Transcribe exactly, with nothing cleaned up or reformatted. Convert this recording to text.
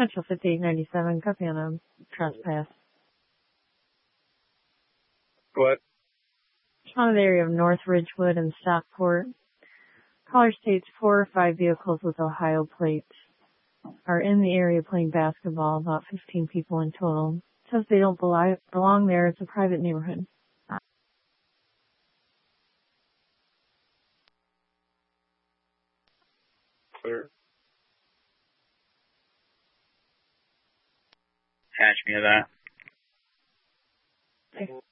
Central fifty-eight ninety-seven, copy on a trespass. What? On the area of North Ridgewood and Stockport. Caller states four or five vehicles with Ohio plates are in the area playing basketball, about fifteen people in total. Says they don't belong there. It's a private neighborhood. Clear. Patch me of that. Okay.